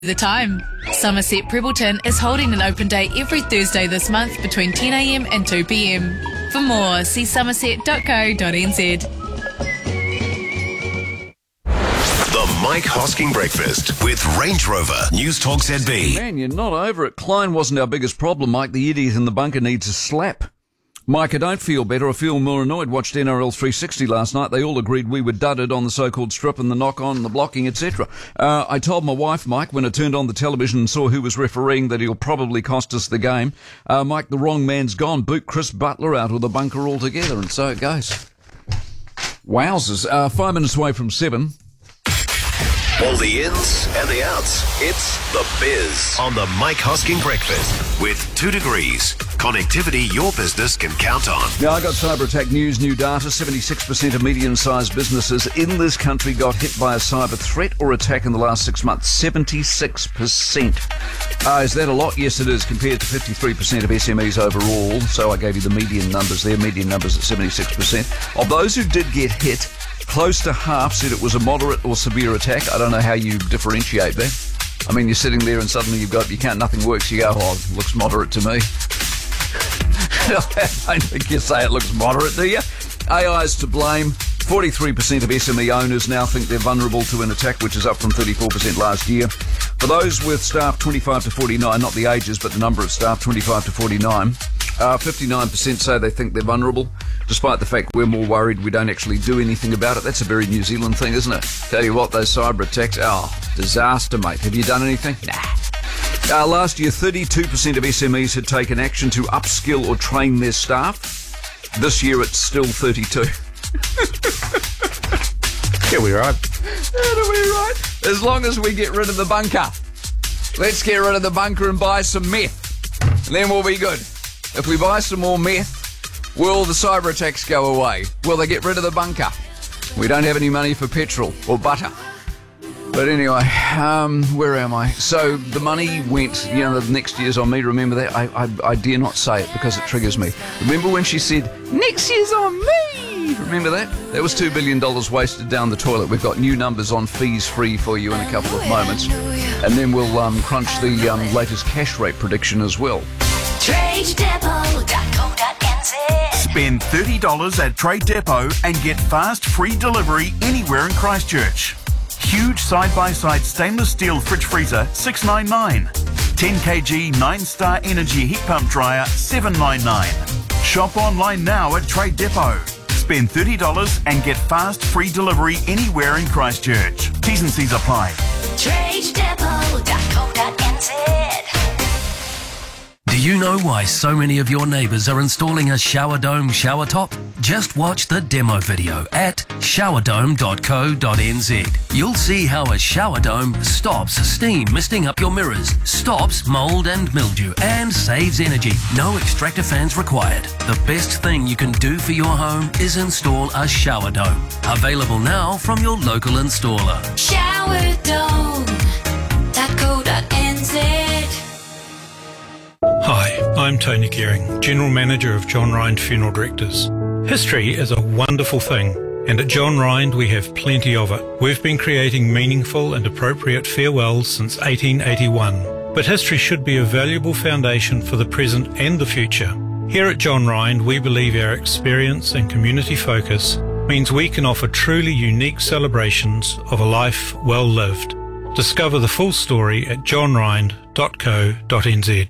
The time. Somerset Prebbleton is holding an open day every Thursday this month between 10am and 2pm. For more, see somerset.co.nz. The Mike Hosking Breakfast with Range Rover News Talk ZB. Man, you're not over it. Klein wasn't our biggest problem, Mike. The idiot in the bunker needs a slap. Mike, I don't feel better. I feel more annoyed. Watched NRL 360 last night. They all agreed we were dudded on the so-called strip and the knock-on and the blocking, etc. I told my wife, Mike, when I turned on the television and saw who was refereeing, that he'll probably cost us the game. Mike, the wrong man's gone. Boot Chris Butler out of the bunker altogether, and so it goes. Wowzers. 5 minutes away from 7. All the ins and the outs. It's The Biz on the Mike Hosking Breakfast with 2 Degrees. Connectivity your business can count on. Now, I got cyber attack news, new data. 76% of medium-sized businesses in this country got hit by a cyber threat or attack in the last 6 months. 76%. Is that a lot? Yes, it is, compared to 53% of SMEs overall. So I gave you the median numbers there. Median numbers at 76%. Of those who did get hit, close to half said it was a moderate or severe attack. I don't know how you differentiate that. I mean, you're sitting there and suddenly nothing works. You go, oh, it looks moderate to me. I don't think you say it looks moderate, do you? AI is to blame. 43% of SME owners now think they're vulnerable to an attack, which is up from 34% last year. For those with staff 25 to 49, not the ages, but the number of staff 25 to 49, 59% say they think they're vulnerable, despite the fact we're more worried we don't actually do anything about it. That's a very New Zealand thing, isn't it? Tell you what, those cyber attacks, disaster, mate. Have you done anything? Nah. Last year, 32% of SMEs had taken action to upskill or train their staff. This year, it's still 32. Yeah, we're right. It'll be right. As long as we get rid of the bunker. Let's get rid of the bunker and buy some meth. And then we'll be good. If we buy some more meth, will the cyber attacks go away? Will they get rid of the bunker? We don't have any money for petrol or butter. But anyway, where am I? So the money went, the next year's on me. Remember that? I dare not say it because it triggers me. Remember when she said, next year's on me? Remember that? That was $2 billion wasted down the toilet. We've got new numbers on fees free for you in a couple of moments. And then we'll crunch the latest cash rate prediction as well. TradeDepot.co.nz. Spend $30 at Trade Depot and get fast free delivery anywhere in Christchurch. Huge side-by-side stainless steel fridge freezer, $699. 10 kg 9-star energy heat pump dryer, $799. Shop online now at Trade Depot. Spend $30 and get fast free delivery anywhere in Christchurch. T's and C's apply. TradeDepot.co.nz. Do you know why so many of your neighbours are installing a shower dome shower top? Just watch the demo video at showerdome.co.nz. You'll see how a shower dome stops steam misting up your mirrors, stops mould and mildew, and saves energy. No extractor fans required. The best thing you can do for your home is install a shower dome. Available now from your local installer. Showerdome.co.nz. Hi, I'm Tony Gearing, General Manager of John Rind Funeral Directors. History is a wonderful thing, and at John Rind we have plenty of it. We've been creating meaningful and appropriate farewells since 1881, but history should be a valuable foundation for the present and the future. Here at John Rind, we believe our experience and community focus means we can offer truly unique celebrations of a life well lived. Discover the full story at johnrind.co.nz.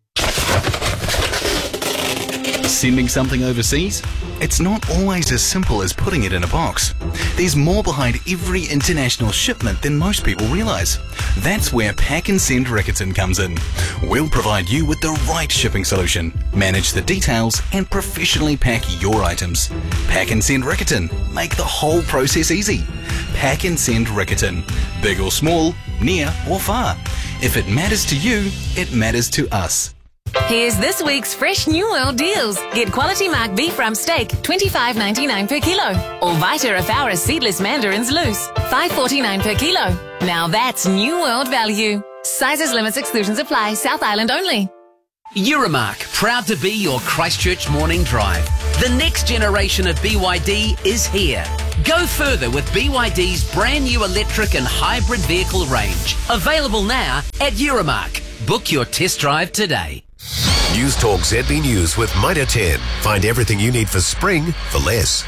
Sending something overseas? It's not always as simple as putting it in a box. There's more behind every international shipment than most people realise. That's where Pack and Send Riccarton comes in. We'll provide you with the right shipping solution, manage the details, and professionally pack your items. Pack and Send Riccarton. Make the whole process easy. Pack and Send Riccarton. Big or small, near or far. If it matters to you, it matters to us. Here's this week's fresh New World deals. Get quality mark beef rump steak, $25.99 per kilo. Or Vita Afaura seedless mandarins loose, $5.49 per kilo. Now that's New World value. Sizes, limits, exclusions apply. South Island only. Euromark, proud to be your Christchurch morning drive. The next generation of BYD is here. Go further with BYD's brand new electric and hybrid vehicle range. Available now at Euromark. Book your test drive today. News Talk ZB News with Mitre 10. Find everything you need for spring for less.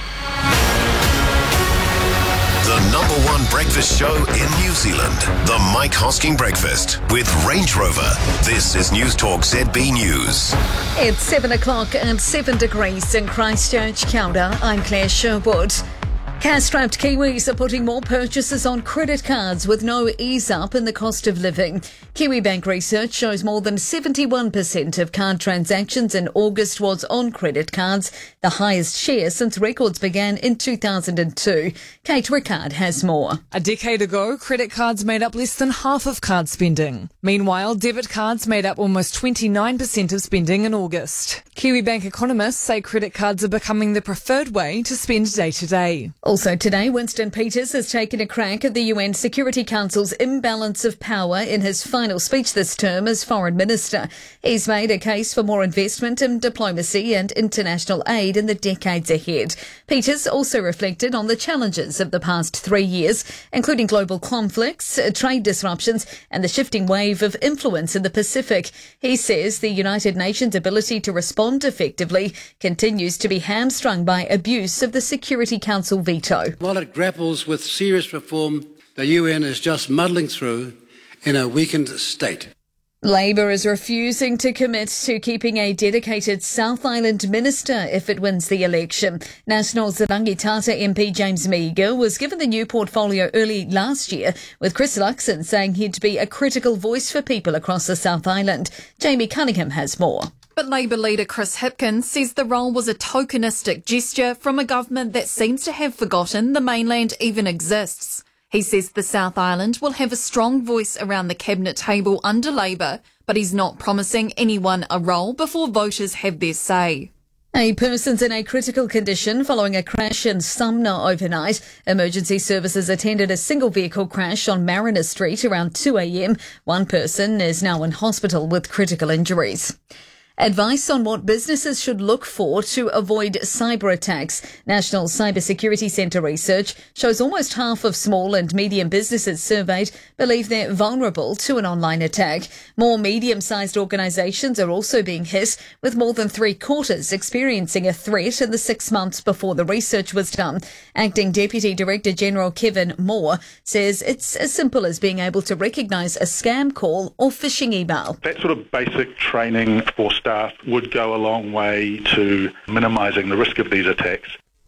The number one breakfast show in New Zealand. The Mike Hosking Breakfast with Range Rover. This is News Talk ZB News. It's 7 o'clock and 7 degrees in Christchurch. Kia ora, I'm Claire Sherwood. Cash-strapped Kiwis are putting more purchases on credit cards with no ease-up in the cost of living. Kiwibank research shows more than 71% of card transactions in August was on credit cards, the highest share since records began in 2002. Kate Rickard has more. A decade ago, credit cards made up less than half of card spending. Meanwhile, debit cards made up almost 29% of spending in August. Kiwibank economists say credit cards are becoming the preferred way to spend day-to-day. Also today, Winston Peters has taken a crack at the UN Security Council's imbalance of power in his final speech this term as Foreign Minister. He's made a case for more investment in diplomacy and international aid in the decades ahead. Peters also reflected on the challenges of the past 3 years, including global conflicts, trade disruptions and the shifting wave of influence in the Pacific. He says the United Nations' ability to respond effectively continues to be hamstrung by abuse of the Security Council veto. While it grapples with serious reform, the UN is just muddling through in a weakened state. Labour is refusing to commit to keeping a dedicated South Island minister if it wins the election. National's Rangitata MP James Meager was given the new portfolio early last year, with Chris Luxon saying he'd be a critical voice for people across the South Island. Jamie Cunningham has more. But Labour leader Chris Hipkins says the role was a tokenistic gesture from a government that seems to have forgotten the mainland even exists. He says the South Island will have a strong voice around the cabinet table under Labour, but he's not promising anyone a role before voters have their say. A person's in a critical condition following a crash in Sumner overnight. Emergency services attended a single vehicle crash on Mariner Street around 2 a.m. One person is now in hospital with critical injuries. Advice on what businesses should look for to avoid cyber attacks. National Cybersecurity Centre research shows almost half of small and medium businesses surveyed believe they're vulnerable to an online attack. More medium-sized organisations are also being hit, with more than 3/4 experiencing a threat in the 6 months before the research was done. Acting Deputy Director General Kevin Moore says it's as simple as being able to recognise a scam call or phishing email. That sort of basic training for staff would go a long way to minimising the risk of these attacks.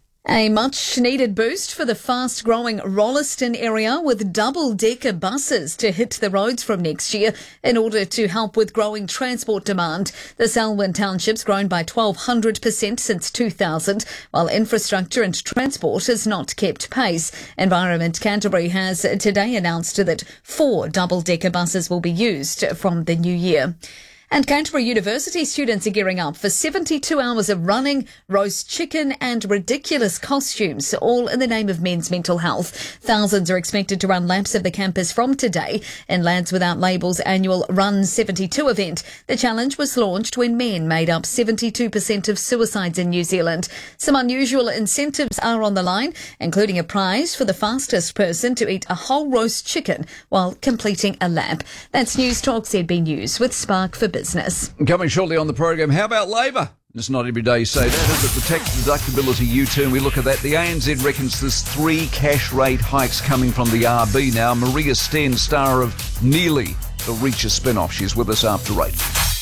A much-needed boost for the fast-growing Rolleston area, with double-decker buses to hit the roads from next year in order to help with growing transport demand. The Selwyn Township's grown by 1,200% since 2000, while infrastructure and transport has not kept pace. Environment Canterbury has today announced that 4 double-decker buses will be used from the new year. And Canterbury University students are gearing up for 72 hours of running, roast chicken and ridiculous costumes, all in the name of men's mental health. Thousands are expected to run laps of the campus from today in Lads Without Labels' annual Run 72 event. The challenge was launched when men made up 72% of suicides in New Zealand. Some unusual incentives are on the line, including a prize for the fastest person to eat a whole roast chicken while completing a lap. That's News Talk ZB News with Spark for Business. Coming shortly on the program, how about Labour? It's not every day you say that, is it? The tax deductibility U-turn, we look at that. The ANZ reckons there's 3 cash rate hikes coming from the RB now. Maria Sten, star of Nearly, the Reacher spin-off. She's with us after 8.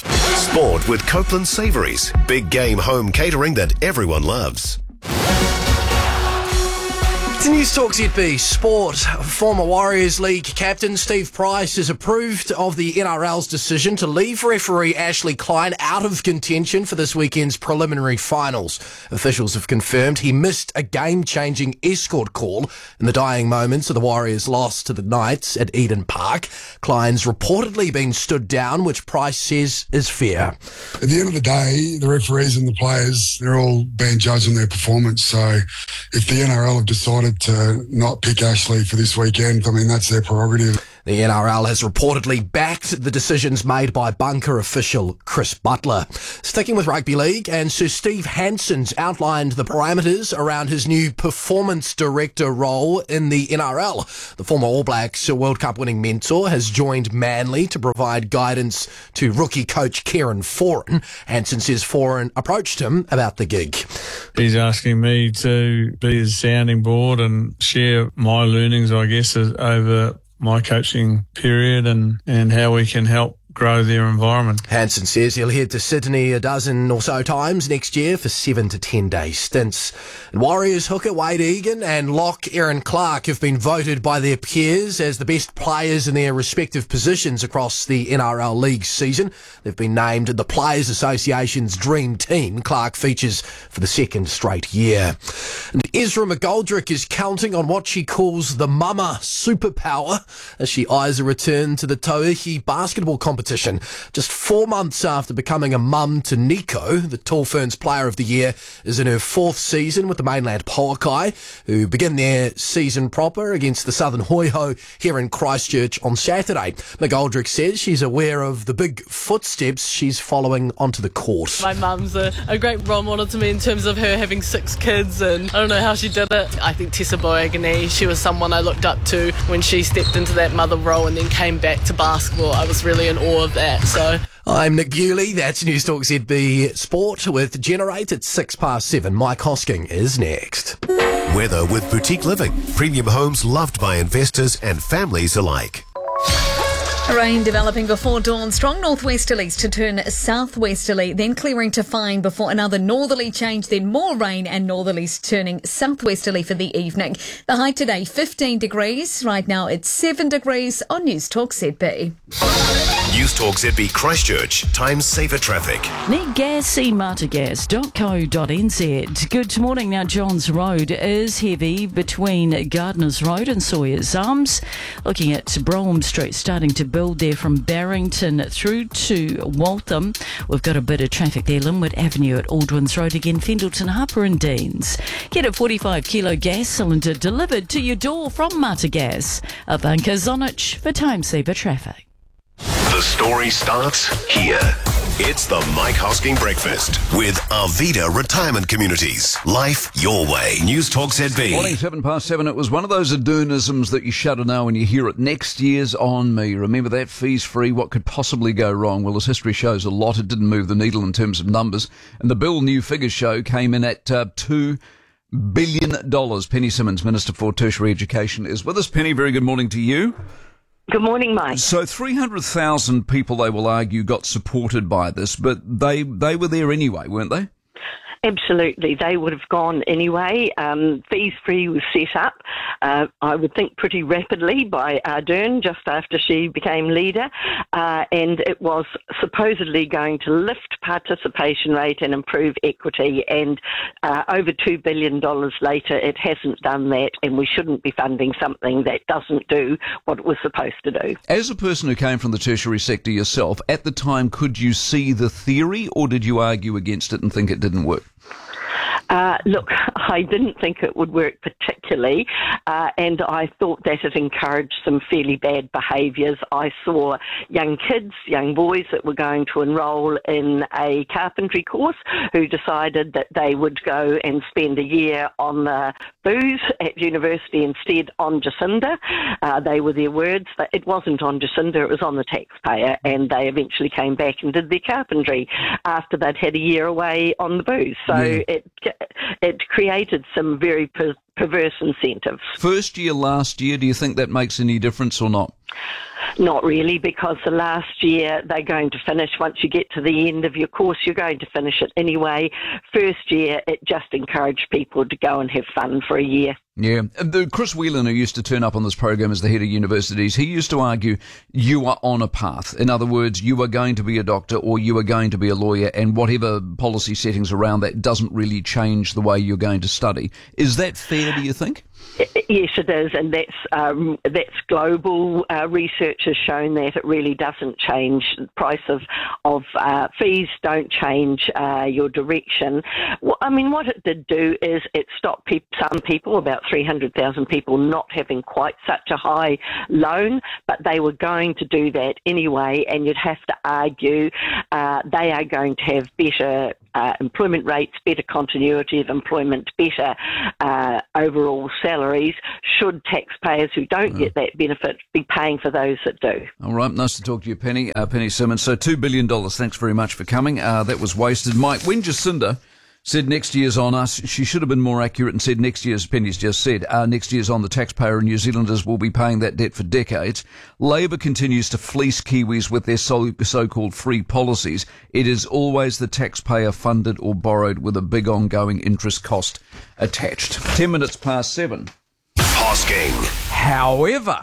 Sport with Copeland Savouries. Big game home catering that everyone loves. To News Talk ZB Sport, former Warriors League captain Steve Price has approved of the NRL's decision to leave referee Ashley Klein out of contention for this weekend's preliminary finals. Officials have confirmed he missed a game-changing escort call in the dying moments of the Warriors' loss to the Knights at Eden Park. Klein's reportedly been stood down, which Price says is fair. At the end of the day, the referees and the players, they're all being judged on their performance. So if the NRL have decided to not pick Ashley for this weekend, I mean, that's their prerogative. The NRL has reportedly backed the decisions made by bunker official Chris Butler. Sticking with rugby league, and Sir Steve Hansen's outlined the parameters around his new performance director role in the NRL. The former All Blacks World Cup winning mentor has joined Manly to provide guidance to rookie coach Kieran Foran. Hansen says Foran approached him about the gig. He's asking me to be his sounding board and share my learnings, I guess, over my coaching period and how we can help grow their environment. Hansen says he'll head to Sydney a dozen or so times next year for 7 to 10 day stints. And Warriors hooker Wade Egan and lock Aaron Clark have been voted by their peers as the best players in their respective positions across the NRL League season. They've been named the Players Association's Dream Team. Clark features for the second straight year. And Ezra McGoldrick is counting on what she calls the mama superpower as she eyes a return to the Tauihi basketball competition. Just 4 months after becoming a mum to Nico, the Tall Ferns Player of the Year is in her 4th season with the mainland Poakai, who begin their season proper against the Southern Hoiho here in Christchurch on Saturday. McGoldrick says she's aware of the big footsteps she's following onto the court. My mum's a great role model to me in terms of her having 6 kids, and I don't know how she did it. I think Tessa Boagani, she was someone I looked up to when she stepped into that mother role and then came back to basketball. I was really in awe of that. So I'm Nick Bewley. That's News Talk ZB Sport with Generate at 7:06. Mike Hosking is next. Weather with Boutique Living. Premium homes loved by investors and families alike. Rain developing before dawn. Strong northwesterlies to turn southwesterly, then clearing to fine before another northerly change, then more rain and northerlies turning southwesterly for the evening. The high today, 15 degrees. Right now it's 7 degrees on News Talk ZB. News Talk ZB Christchurch. Times saver traffic. Netgas, cmartagas.co.nz. Good morning. Now, Johns Road is heavy between Gardeners Road and Sawyers Arms. Looking at Brougham Street, starting to build there from Barrington through to Waltham. We've got a bit of traffic there. Linwood Avenue at Aldwins Road again, Fendleton, Harper and Deans. Get a 45 kilo gas cylinder delivered to your door from Mata Gas. Abanka Zonich for Time Saver Traffic. The story starts here. It's the Mike Hosking Breakfast with Arvida Retirement Communities. Life your way. News Talk ZB. Morning, 7:07. It was one of those adurnisms that you shudder now when you hear it. Next year's on me. Remember that? Fees free. What could possibly go wrong? Well, as history shows, a lot. It didn't move the needle in terms of numbers. And the Bill New Figures show came in at $2 billion. Penny Simmons, Minister for Tertiary Education, is with us. Penny, very good morning to you. Good morning, Mike. So 300,000 people, they will argue, got supported by this, but they were there anyway, weren't they? Absolutely. They would have gone anyway. Fees Free was set up, I would think, pretty rapidly by Ardern just after she became leader, and it was supposedly going to lift participation rate and improve equity, and over $2 billion later it hasn't done that, and we shouldn't be funding something that doesn't do what it was supposed to do. As a person who came from the tertiary sector yourself, at the time, could you see the theory, or did you argue against it and think it didn't work? Look, I didn't think it would work particularly, and I thought that it encouraged some fairly bad behaviours. I saw young kids, young boys that were going to enrol in a carpentry course who decided that they would go and spend a year on the booze at university instead on Jacinda. They were their words, but it wasn't on Jacinda, it was on the taxpayer, and they eventually came back and did their carpentry after they'd had a year away on the booze. So it created some very perverse incentives. First year, last year, do you think that makes any difference or not? Not really, because the last year they're going to finish. Once you get to the end of your course, you're going to finish it anyway. First year, it just encouraged people to go and have fun for a year. Yeah. Chris Whelan, who used to turn up on this program as the head of universities, he used to argue you are on a path. In other words, you are going to be a doctor or you are going to be a lawyer, and whatever policy settings around that doesn't really change the way you're going to study. Is that fair, do you think? Yes, it is, and that's global. Research has shown that it really doesn't change. The price of fees don't change your direction. Well, I mean, what it did do is it stopped some people, about 300,000 people, not having quite such a high loan, but they were going to do that anyway, and you'd have to argue they are going to have better employment rates, better continuity of employment, better overall salaries, should taxpayers who don't get that benefit be paying for those that do. All right, nice to talk to you, Penny. Penny Simmons. So $2 billion, thanks very much for coming. That was wasted. Mike, when Jacinda said next year's on us, she should have been more accurate and said next year's, Penny's just said, next year's on the taxpayer, and New Zealanders will be paying that debt for decades. Labor continues to fleece Kiwis with their so-called free policies. It is always the taxpayer funded or borrowed with a big ongoing interest cost attached. 10 minutes past 7. Hosking. However,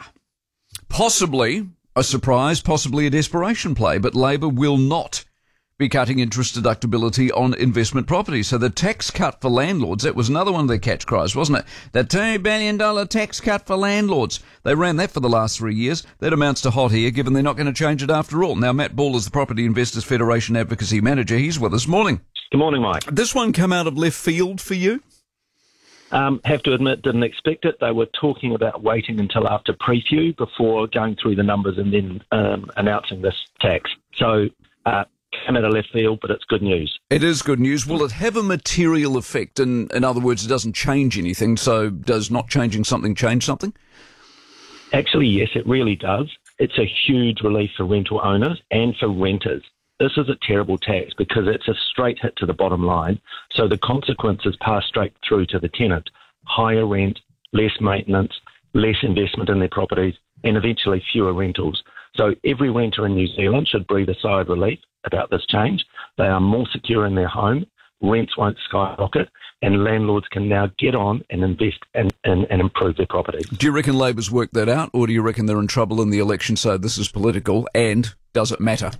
possibly a surprise, possibly a desperation play, but Labor will not be cutting interest deductibility on investment property. So the tax cut for landlords, that was another one of their catch cries, wasn't it? The $2 billion tax cut for landlords. They ran that for the last 3 years. That amounts to hot air, given they're not going to change it after all. Now, Matt Ball is the Property Investors Federation Advocacy Manager. He's with us. Morning. Good morning, Mike. This one come out of left field for you? Have to admit, didn't expect it. They were talking about waiting until after preview before going through the numbers and then announcing this tax. So, came out of left field, but it's good news. It is good news. Will it have a material effect? In other words, it doesn't change anything, so does not changing something change something? Actually, yes, it really does. It's a huge relief for rental owners and for renters. This is a terrible tax because it's a straight hit to the bottom line, so the consequences pass straight through to the tenant. Higher rent, less maintenance, less investment in their properties, and eventually fewer rentals. So every renter in New Zealand should breathe a sigh of relief about this change. They are more secure in their home, rents won't skyrocket, and landlords can now get on and invest and improve their property. Do you reckon Labor's worked that out, or do you reckon they're in trouble in the election, so this is political, and does it matter?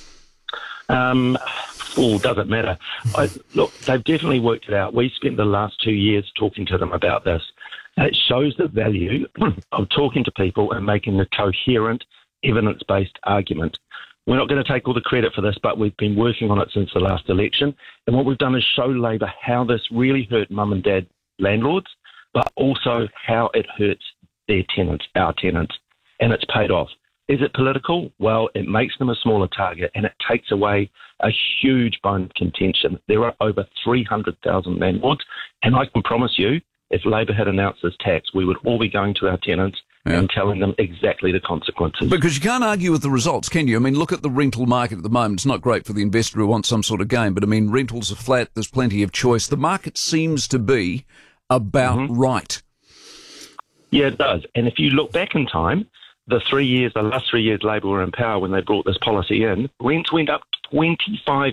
Does it matter? Look, they've definitely worked it out. We spent the last 2 years talking to them about this. It shows the value of talking to people and making a coherent, evidence-based argument. We're not going to take all the credit for this, but we've been working on it since the last election. And what we've done is show Labor how this really hurt mum and dad landlords, but also how it hurts their tenants, our tenants, and it's paid off. Is it political? Well, it makes them a smaller target and it takes away a huge bone of contention. There are over 300,000 landlords, and I can promise you, if Labor had announced this tax, we would all be going to our tenants and telling them exactly the consequences. Because you can't argue with the results, can you? I mean, look at the rental market at the moment. It's not great for the investor who wants some sort of gain, but I mean, rentals are flat. There's plenty of choice. The market seems to be about right. Yeah, it does. And if you look back in time, the last 3 years Labor were in power when they brought this policy in, rents went up 25%,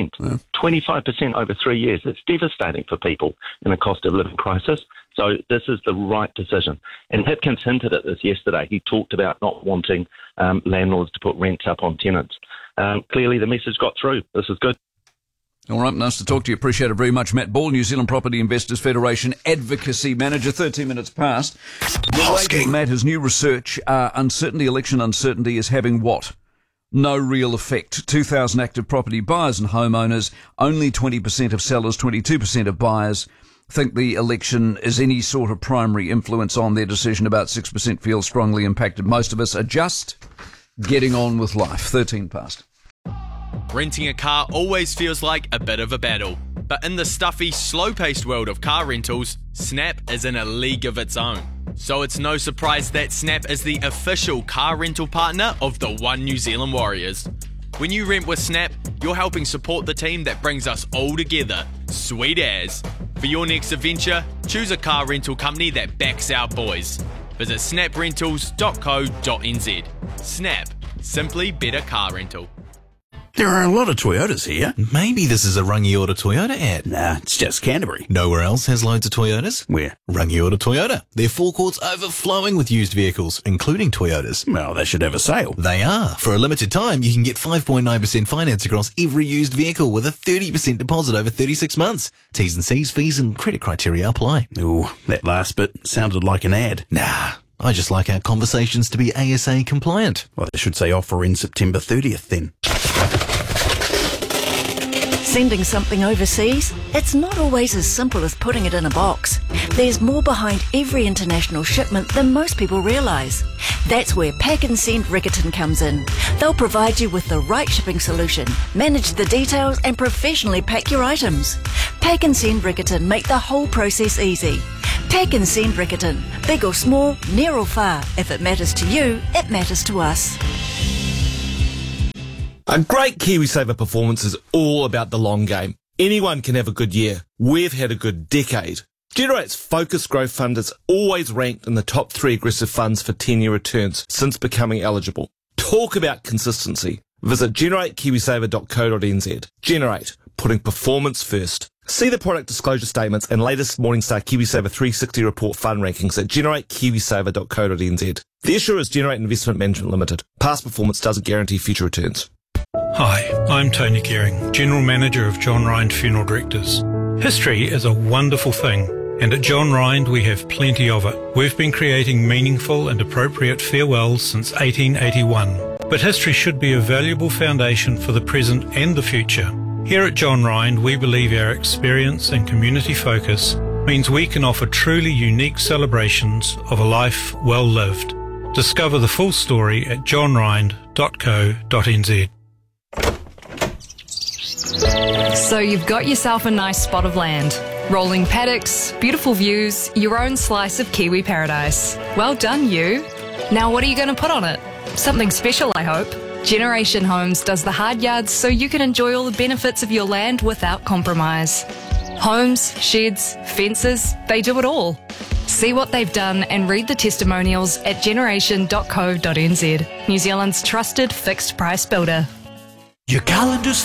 25% over 3 years. It's devastating for people in a cost of living crisis. So this is the right decision. And Hipkins hinted at this yesterday. He talked about not wanting landlords to put rents up on tenants. Clearly the message got through. This is good. All right, nice to talk to you. Appreciate it very much. Matt Ball, New Zealand Property Investors Federation Advocacy Manager. 13 minutes past. Matt, his new research, election uncertainty is having what? No real effect. 2,000 active property buyers and homeowners, only 20% of sellers, 22% of buyers think the election is any sort of primary influence on their decision. About 6% feel strongly impacted. Most of us are just getting on with life. 13 past. Renting a car always feels like a bit of a battle. But in the stuffy, slow-paced world of car rentals, Snap is in a league of its own. So it's no surprise that Snap is the official car rental partner of the One New Zealand Warriors. When you rent with Snap, you're helping support the team that brings us all together. Sweet as. For your next adventure, choose a car rental company that backs our boys. Visit snaprentals.co.nz. Snap. Simply better car rental. There are a lot of Toyotas here. Maybe this is a Rangiora Toyota ad. Nah, it's just Canterbury. Nowhere else has loads of Toyotas? Where? Rangiora Toyota. Their forecourt's overflowing with used vehicles, including Toyotas. Well, they should have a sale. They are. For a limited time, you can get 5.9% finance across every used vehicle with a 30% deposit over 36 months. T's and C's, fees and credit criteria apply. Ooh, that last bit sounded like an ad. Nah, I just like our conversations to be ASA compliant. Well, they should say offer in September 30th then. Sending something overseas? It's not always as simple as putting it in a box. There's more behind every international shipment than most people realise. That's where Pack and Send Riccarton comes in. They'll provide you with the right shipping solution, manage the details and professionally pack your items. Pack and Send Riccarton make the whole process easy. Pack and Send Riccarton. Big or small, near or far. If it matters to you, it matters to us. A great KiwiSaver performance is all about the long game. Anyone can have a good year. We've had a good decade. Generate's Focus Growth Fund is always ranked in the top 3 aggressive funds for 10-year returns since becoming eligible. Talk about consistency. Visit generatekiwisaver.co.nz. Generate, putting performance first. See the product disclosure statements and latest Morningstar KiwiSaver 360 report fund rankings at generatekiwisaver.co.nz. The issuer is Generate Investment Management Limited. Past performance doesn't guarantee future returns. Hi, I'm Tony Gehring, General Manager of John Rind Funeral Directors. History is a wonderful thing, and at John Rind we have plenty of it. We've been creating meaningful and appropriate farewells since 1881, but history should be a valuable foundation for the present and the future. Here at John Rind, we believe our experience and community focus means we can offer truly unique celebrations of a life well lived. Discover the full story at johnrind.co.nz. So you've got yourself a nice spot of land. Rolling paddocks, beautiful views, your own slice of Kiwi paradise. Well done, you. Now what are you going to put on it? Something special, I hope. Generation Homes does the hard yards so you can enjoy all the benefits of your land without compromise. Homes, sheds, fences, they do it all. See what they've done and read the testimonials at generation.co.nz, New Zealand's trusted fixed price builder. Your calendar's